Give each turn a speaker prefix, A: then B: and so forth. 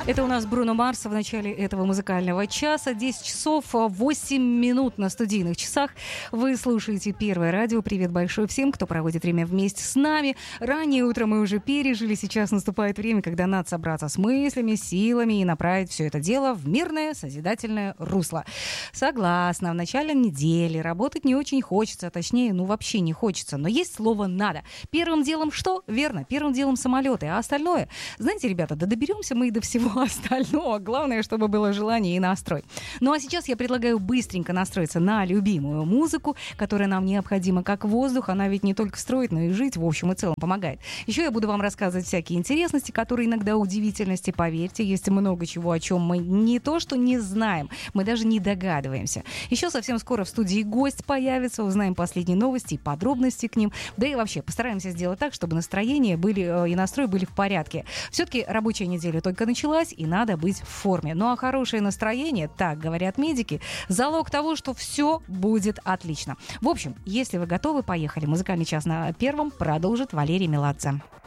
A: Это у нас Бруно Марс в начале этого музыкального часа. 10 часов 8 минут на студийных часах. Вы слушаете Первое радио. Привет большой всем, кто проводит время вместе с нами. Раннее утро мы уже пережили. Сейчас наступает время, когда надо собраться с мыслями, силами и направить все это дело в мирное, созидательное русло. Согласна, в начале недели работать не очень хочется, точнее, вообще не хочется. Но есть слово «надо». Первым делом что? Верно, первым делом самолеты. А остальное? Знаете, ребята, да доберемся мы и до всего остального. Главное, чтобы было желание и настрой. Ну а сейчас я предлагаю быстренько настроиться на любимую музыку, которая нам необходима как воздух. Она ведь не только строит, но и жить в общем и целом помогает. Еще я буду вам рассказывать всякие интересности, которые иногда удивительности. Поверьте, есть много чего, о чем мы не то что не знаем, мы даже не догадываемся. Еще совсем скоро в студии гость появится, узнаем последние новости и подробности к ним. Да и вообще постараемся сделать так, чтобы настроение и настрой были в порядке. Все-таки рабочая неделя только началась, и надо быть в форме. Ну а хорошее настроение, так говорят медики, залог того, что все будет отлично. В общем, если вы готовы, поехали. Музыкальный час на Первом продолжит Валерий Меладзе.